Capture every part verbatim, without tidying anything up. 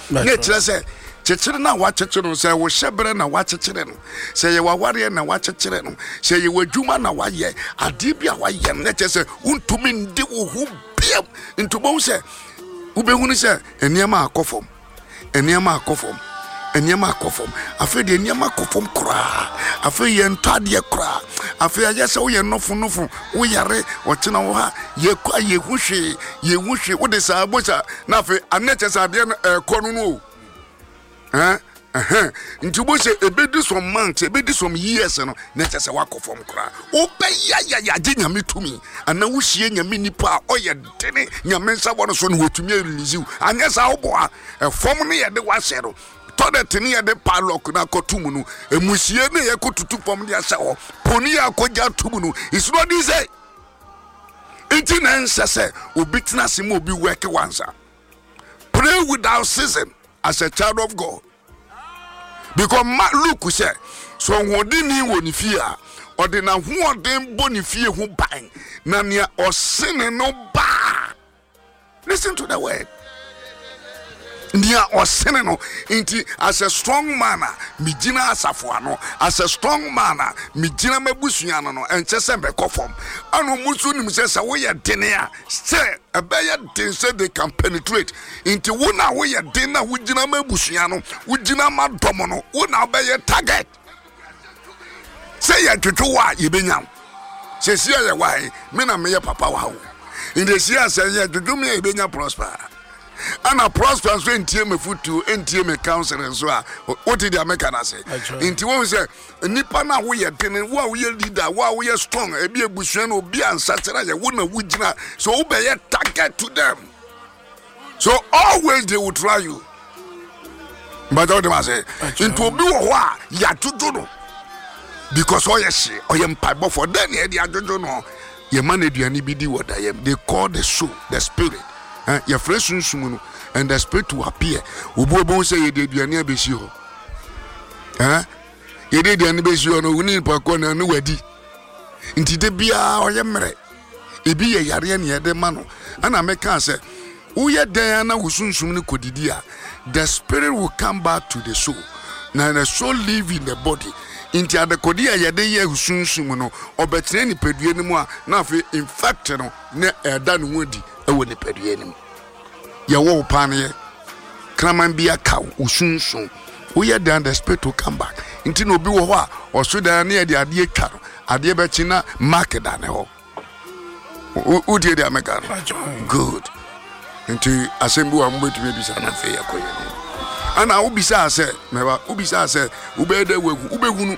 Nature say chechire na wa chechire say wo shebre na wa chechire no say ye wa ware na wa chechire no say ye wadwuma na wa ye ade bia wa ye nature say untumi ndi wo hu bia ntubo say ubehunu say eniema akofom eniema akofom eniema akofom afi de eniema akofom kra afi ye ntade kra afi aye say wo ye nofu nofu wo yare wo chena wo ha ye kwa ye huhwe ye huhwe wo de sa bocha na afi anache sa de konu no eh eh ntubo say ebedi some months ebedi some years no na chese wakofom kra wo be ya ya ya je nyame tumi ana wo hie nyame nipa oye dene nyame nsa wono so no wotumi release anya sa wo boa efom ne ye de wasero toilet ne ye de padlock na kotumu no emusie ne ye kotutu fom de ase ho poni akoja tumu no is not easy enti na nsese obi tina se mo obi work once pray without ceasing as a child of God. Because look say so wodini woni fie a ode na hoodin boni fie hu ban na ne osene no ba. Listen to the word. Nia osene no inti as a strong man mi gina asafo ano as a strong man mi gina mabusua no no enche se be kofom anu musu nim se se wo ye dene a se ebeye den se they can penetrate inti wo na wo ye den na wo gina mabusua no wo gina madom no wo na obeye target se ye twetwo wa ye benyam se sia ye wa me na me ye papa wa wo inde sia se ye twetwo me ye benya prosper ana prosper so entie me futu entie me counselor so a what did the make na say enti won say nipa na wo ye dene wo wo ye leader wo wo ye strong e bi ebusuan no bi ansa tera ye wo na wo gina so wo be ye target to them so always they will try you but all them say into obi wo ho a ya jojo no because all ye she or ye mpa for then ye dia jojo no ye man aduani bi di woda ye they call the soul the spirit. Eh, your fresh sunsum and the spirit to appear. Ubo bon say ye did your near be sure. Eh? Ye did your neighbor sure no winning pakona no wedi. Inti de bia or yemre. E be a yarian ye de mano. And I make answer. Uya Diana usunsum kodidia. The spirit will come back to the soul. Now the soul live in the body. Inti ada kodia ye de ye usunsum no obetre ni pedue ni mu a na fe infect no na eda no wodi. Ewo ne pedue nim ye wo panie kraman bia ka usunsun wo ye dan the spirit to come back nti no bi wo ho a oso dan na ye de ade atwa no ade be chi na mark da ne ho u die de ameka good nti asembu wa mbetu be bisa na fe yakoye ana u bisa ase meba u bisa ase u be da wegu u be hunu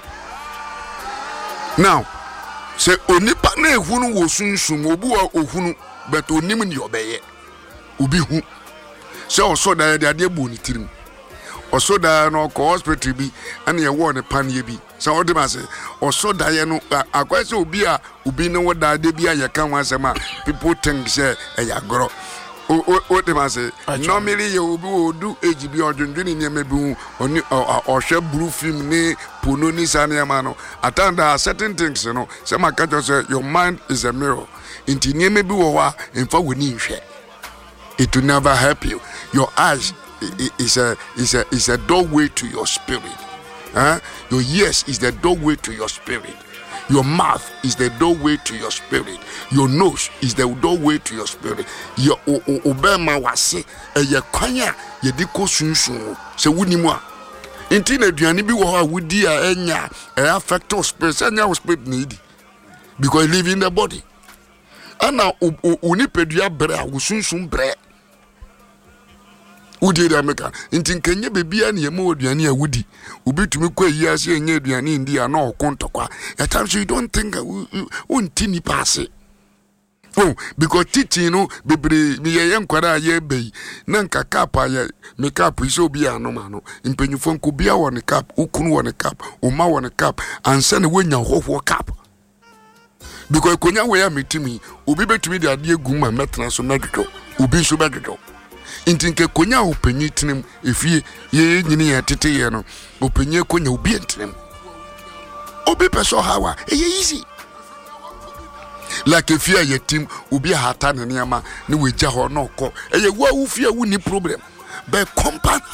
now se onipa na ehunu wo sunsun obu wa ohunu but onim ni obeye obi hu se oso da de ade bu ni tirim oso da no ko hospital bi ana ye wo ne panie bi se odima se oso da ye no akwese obi a obi ne wo da de bi aye kan wasema people think say e ya goro o o odima se normally ye obi odu age bi odwundwini ne me bi hu oni ohwe blue film ne pono ni sanema no atanda certain things no se maka say your mind is a mirror. Inti nieme bi wo wa emfa woni nhwe it will never help you. Your eyes is a is a is a doorway to your spirit. Huh? Your ears is the doorway to your spirit. Your mouth is the doorway to your spirit. Your nose is the doorway to your spirit. Your obema wase e ye kwanya ye di ko sunsun se woni mu a inti na duane bi wo ha wudi a enya e affect your spirit enya your spirit need because you live in the body. Ana uni pedua bre a wusunsun bre udi da meka nti nkenye bebia na yema oduane a wudi obetumi kwa yi ase enye aduane ndi a na okontokwa at times you don't think unti ni pass. Oh, because teaching no bebre mi ye nkwara ye bei na nka cap ya me cap iso obi anoma no mpenyufo nko bia won cap ukunu won cap oma won cap ansa na wenya hoho cap. Because konya we ya metimi obi betumi de ade egu ma metna so medwo obi so bedwo intinke konya opanyi tinem efie ye nyini ya tete ye no opanyi konya obi entinem obi peso hawa e easy like efie ye tim obi hata ne niama ne weja ho no ko e ye wa ufie wu ni problem but compound